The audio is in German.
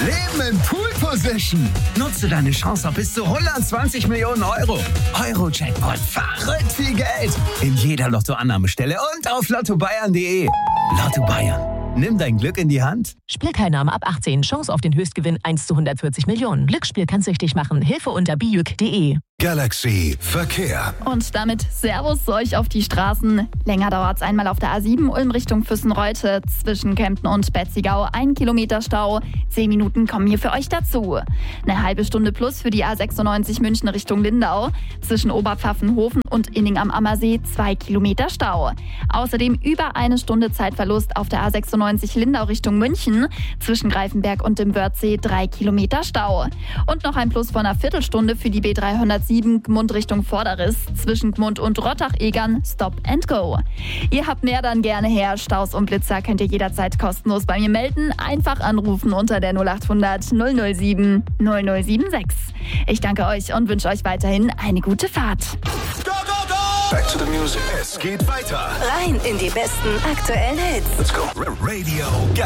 Leben in Pool Position. Nutze deine Chance auf bis zu 120 Millionen Euro. Euro-Jackpot, verrückt viel Geld. In jeder Lottoannahmestelle und auf lottobayern.de. Lotto Bayern. Nimm dein Glück in die Hand. Spielteilnahme ab 18. Chance auf den Höchstgewinn 1 zu 140 Millionen. Glücksspiel kann süchtig machen. Hilfe unter biuk.de. Galaxy Verkehr. Und damit Servus zu euch auf die Straßen. Länger dauert es einmal auf der A7 Ulm Richtung Füssenreute zwischen Kempten und Betzigau. 1 Kilometer Stau. 10 Minuten kommen hier für euch dazu. Eine halbe Stunde plus für die A96 München Richtung Lindau. Zwischen Oberpfaffenhofen und Inning am Ammersee 2 Kilometer Stau. Außerdem über 1 Stunde Zeitverlust auf der A96 Lindau Richtung München. Zwischen Greifenberg und dem Wörthsee 3 Kilometer Stau. Und noch ein Plus von einer Viertelstunde für die B307 Gmund Richtung Vorderriss. Zwischen Gmund und Rottach-Egern Stop and Go. Ihr habt mehr, dann gerne her. Staus und Blitzer könnt ihr jederzeit kostenlos bei mir melden. Einfach anrufen unter der 0800 007 0076. Ich danke euch und wünsche euch weiterhin eine gute Fahrt. Go, go, go! Back to the music. Es geht weiter. Rein in die besten aktuellen Hits. Let's go. Radio